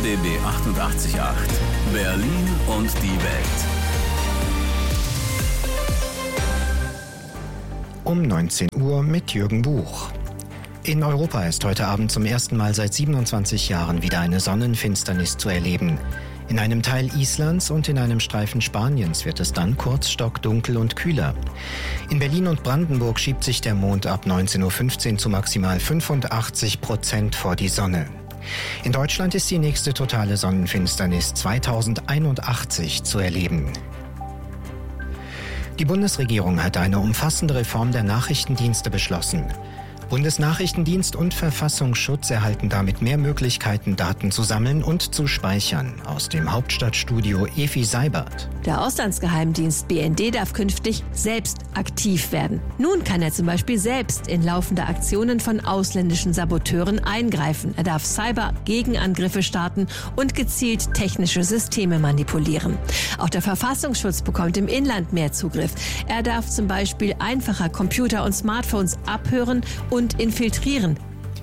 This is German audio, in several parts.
RBB 88.8 Berlin und die Welt. Um 19 Uhr mit Jürgen Buch. In Europa ist heute Abend zum ersten Mal seit 27 Jahren wieder eine Sonnenfinsternis zu erleben. In einem Teil Islands und in einem Streifen Spaniens wird es dann kurz stockdunkel und kühler. In Berlin und Brandenburg schiebt sich der Mond ab 19.15 Uhr zu maximal 85% vor die Sonne. In Deutschland ist die nächste totale Sonnenfinsternis 2081 zu erleben. Die Bundesregierung hat eine umfassende Reform der Nachrichtendienste beschlossen. Bundesnachrichtendienst und Verfassungsschutz erhalten damit mehr Möglichkeiten, Daten zu sammeln und zu speichern. Aus dem Hauptstadtstudio Evi Seibert. Der Auslandsgeheimdienst BND darf künftig selbst aktiv werden. Nun kann er zum Beispiel selbst in laufende Aktionen von ausländischen Saboteuren eingreifen. Er darf Cyber-Gegenangriffe starten und gezielt technische Systeme manipulieren. Auch der Verfassungsschutz bekommt im Inland mehr Zugriff. Er darf zum Beispiel einfacher Computer und Smartphones abhören und infiltrieren.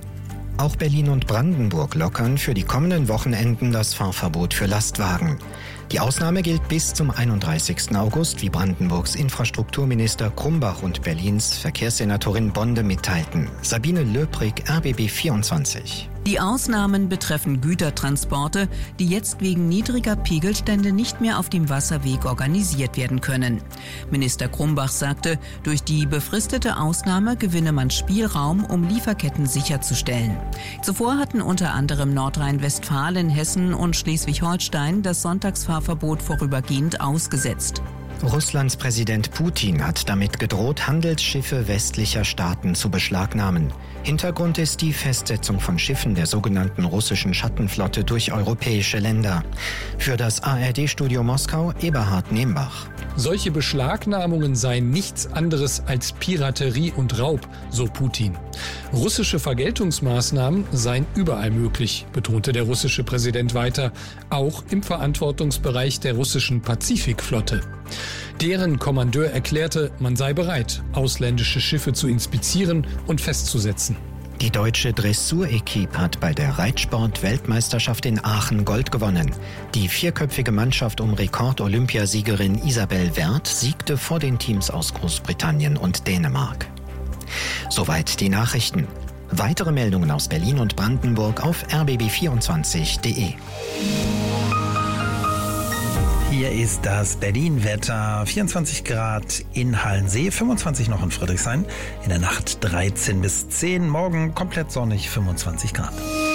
Auch Berlin und Brandenburg lockern für die kommenden Wochenenden das Fahrverbot für Lastwagen. Die Ausnahme gilt bis zum 31. August, wie Brandenburgs Infrastrukturminister Krumbach und Berlins Verkehrssenatorin Bonde mitteilten. Sabine Löbrig, RBB 24. Die Ausnahmen betreffen Gütertransporte, die jetzt wegen niedriger Pegelstände nicht mehr auf dem Wasserweg organisiert werden können. Minister Krumbach sagte, durch die befristete Ausnahme gewinne man Spielraum, um Lieferketten sicherzustellen. Zuvor hatten unter anderem Nordrhein-Westfalen, Hessen und Schleswig-Holstein das Sonntagsfahrverbot vorübergehend ausgesetzt. Russlands Präsident Putin hat damit gedroht, Handelsschiffe westlicher Staaten zu beschlagnahmen. Hintergrund ist die Festsetzung von Schiffen der sogenannten russischen Schattenflotte durch europäische Länder. Für das ARD-Studio Moskau Eberhard Nembach. Solche Beschlagnahmungen seien nichts anderes als Piraterie und Raub, so Putin. Russische Vergeltungsmaßnahmen seien überall möglich, betonte der russische Präsident weiter, auch im Verantwortungsbereich der russischen Pazifikflotte. Deren Kommandeur erklärte, man sei bereit, ausländische Schiffe zu inspizieren und festzusetzen. Die deutsche Dressur-Equipe hat bei der Reitsport-Weltmeisterschaft in Aachen Gold gewonnen. Die vierköpfige Mannschaft um Rekord-Olympiasiegerin Isabel Werth siegte vor den Teams aus Großbritannien und Dänemark. Soweit die Nachrichten. Weitere Meldungen aus Berlin und Brandenburg auf rbb24.de. Hier ist das Berlin-Wetter. 24 Grad in Hallensee, 25 noch in Friedrichshain. In der Nacht 13 bis 10. Morgen komplett sonnig, 25 Grad.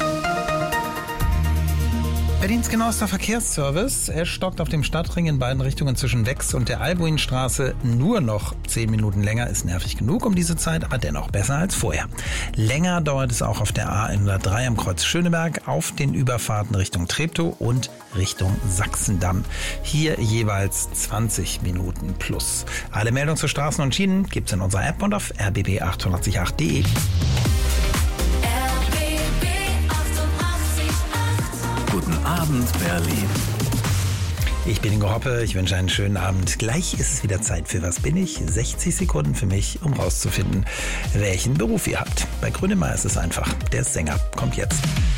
Berlins genauester Verkehrsservice. Er stockt auf dem Stadtring in beiden Richtungen zwischen Wex und der Albuinstraße nur noch 10 Minuten länger. Ist nervig genug um diese Zeit, aber dennoch besser als vorher. Länger dauert es auch auf der A103 am Kreuz Schöneberg auf den Überfahrten Richtung Treptow und Richtung Sachsendamm. Hier jeweils 20 Minuten plus. Alle Meldungen zu Straßen und Schienen gibt's in unserer App und auf rbb888.de. Guten Abend, Berlin. Ich bin Ingo Hoppe, ich wünsche einen schönen Abend. Gleich ist es wieder Zeit für Was bin ich? 60 Sekunden für mich, um rauszufinden, welchen Beruf ihr habt. Bei Grönemeyer ist es einfach. Der Sänger kommt jetzt.